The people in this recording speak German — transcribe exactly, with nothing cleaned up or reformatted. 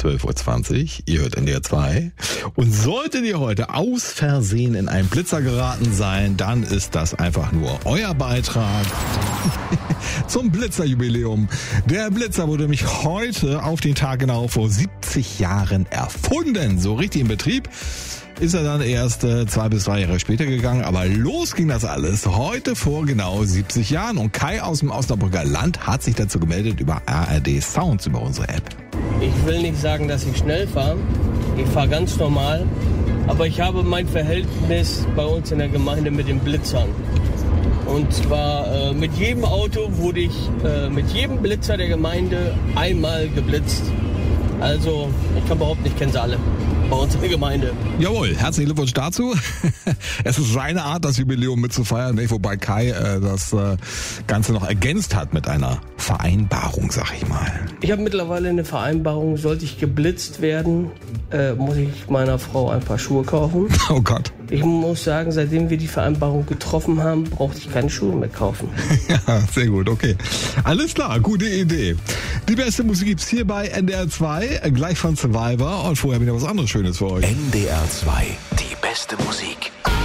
zwölf Uhr zwanzig. Ihr hört N D R zwei. Und solltet ihr heute aus Versehen in einen Blitzer geraten sein, dann ist das einfach nur euer Beitrag zum Blitzerjubiläum. Der Blitzer wurde nämlich heute auf den Tag genau vor siebzig Jahren erfunden. So richtig in Betrieb ist er dann erst äh, zwei bis drei Jahre später gegangen. Aber los ging das alles heute vor genau siebzig Jahren. Und Kai aus dem Osnabrücker Land hat sich dazu gemeldet über R R D Sounds, über unsere App. Ich will nicht sagen, dass ich schnell fahre. Ich fahre ganz normal. Aber ich habe mein Verhältnis bei uns in der Gemeinde mit den Blitzern. Und zwar äh, mit jedem Auto wurde ich äh, mit jedem Blitzer der Gemeinde einmal geblitzt. Also ich kann behaupten, ich kenne sie alle bei uns in der Gemeinde. Jawohl, herzlichen Glückwunsch dazu. Es ist seine Art, das Jubiläum mitzufeiern, nicht? Wobei Kai äh, das äh, Ganze noch ergänzt hat mit einer Vereinbarung, sag ich mal. Ich habe mittlerweile eine Vereinbarung, sollte ich geblitzt werden, äh, muss ich meiner Frau ein paar Schuhe kaufen. Oh Gott. Ich muss sagen, seitdem wir die Vereinbarung getroffen haben, brauchte ich keine Schuhe mehr kaufen. Ja, sehr gut, okay. Alles klar, gute Idee. Die beste Musik gibt's hier bei N D R zwei, gleich von Survivor. Und vorher wieder was anderes Schönes für euch. N D R zwei, die beste Musik.